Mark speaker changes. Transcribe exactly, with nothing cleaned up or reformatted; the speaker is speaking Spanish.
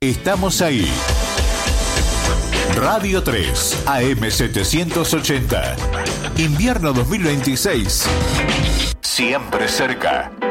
Speaker 1: estamos ahí. Radio tres, A M setecientos ochenta. Invierno dos mil veintiséis. Siempre cerca.